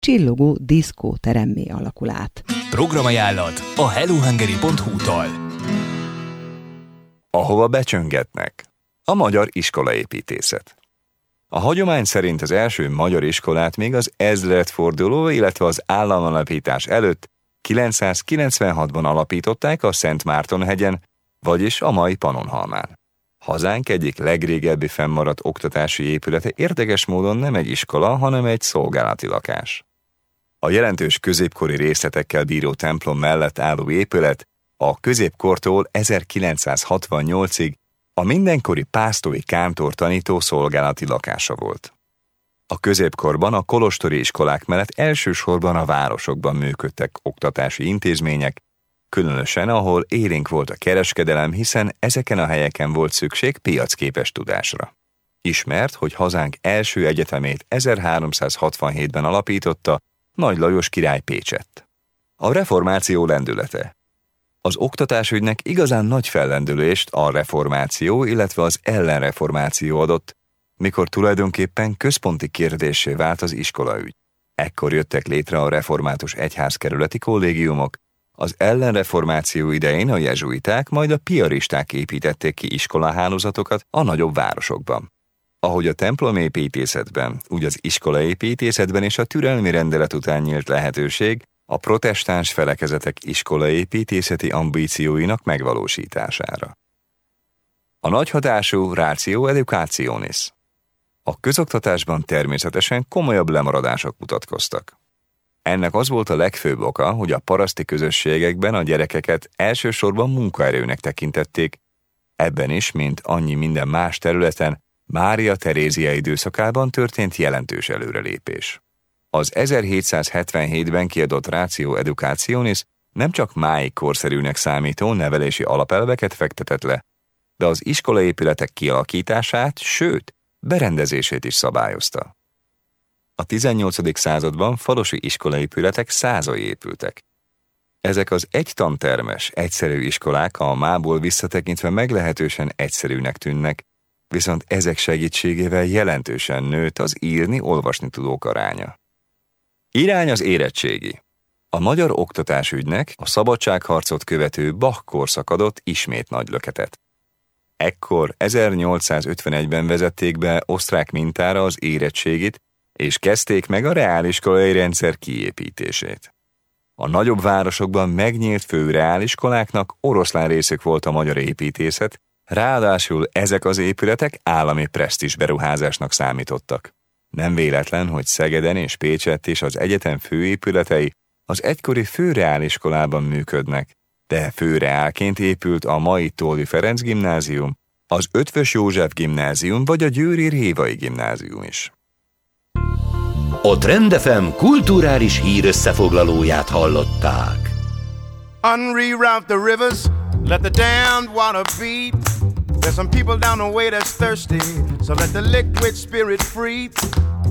csillogó diszkóteremmé alakul át. Programajánlat a hellohungary.hu-tól. Ahova becsöngetnek. A magyar iskolaépítészet. A hagyomány szerint az első magyar iskolát még az ezredforduló, illetve az államalapítás előtt 996-ban alapították a Szent-Márton-hegyen, vagyis a mai Pannonhalmán. Hazánk egyik legrégebbi fennmaradt oktatási épülete érdekes módon nem egy iskola, hanem egy szolgálati lakás. A jelentős középkori részletekkel bíró templom mellett álló épület a középkortól 1968-ig a mindenkori pásztori kántor tanító szolgálati lakása volt. A középkorban a kolostori iskolák mellett elsősorban a városokban működtek oktatási intézmények, különösen ahol élénk volt a kereskedelem, hiszen ezeken a helyeken volt szükség piacképes tudásra. Ismert, hogy hazánk első egyetemét 1367-ben alapította Nagy Lajos király Pécsett. A reformáció lendülete. Az oktatásügynek igazán nagy fellendülést a reformáció, illetve az ellenreformáció adott, mikor tulajdonképpen központi kérdéssé vált az iskolaügy. Ekkor jöttek létre a református egyházkerületi kollégiumok, az ellenreformáció idején a jezsuiták, majd a piaristák építették ki iskolahálózatokat a nagyobb városokban. Ahogy a templomépítészetben, úgy az iskolaépítészetben és a türelmi rendelet után nyílt lehetőség a protestáns felekezetek iskolaépítészeti ambícióinak megvalósítására. A nagy hatású ratio educationis. A közoktatásban természetesen komolyabb lemaradások mutatkoztak. Ennek az volt a legfőbb oka, hogy a paraszti közösségekben a gyerekeket elsősorban munkaerőnek tekintették, ebben is, mint annyi minden más területen, Mária Terézia időszakában történt jelentős előrelépés. Az 1777-ben kiadott Ratio Educationis nem csak máig korszerűnek számító nevelési alapelveket fektetett le, de az iskolaépületek kialakítását, sőt, berendezését is szabályozta. A 18. században falusi iskolaépületek százai épültek. Ezek az egytantermes, egyszerű iskolák a mából visszatekintve meglehetősen egyszerűnek tűnnek, viszont ezek segítségével jelentősen nőtt az írni-olvasni tudók aránya. Irány az érettségi. A magyar oktatásügynek a szabadságharcot követő Bach korszak adott ismét nagy löketet. Ekkor 1851-ben vezették be osztrák mintára az érettségit, és kezdték meg a reáliskolai rendszer kiépítését. A nagyobb városokban megnyílt fő reáliskoláknak oroszlán részük volt a magyar építészet, ráadásul ezek az épületek állami presztízs beruházásnak számítottak. Nem véletlen, hogy Szegeden és Pécsett is az egyetem főépületei az egykori főreáliskolában működnek, de főreálként épült a mai Toldi Ferenc gimnázium, az Ötvös József gimnázium vagy a Győri Révai gimnázium is. A Trend FM kulturális hír összefoglalóját hallották. Unreroute the rivers, let the damned water beat. There's some people down the way that's thirsty, so let the liquid spirit free.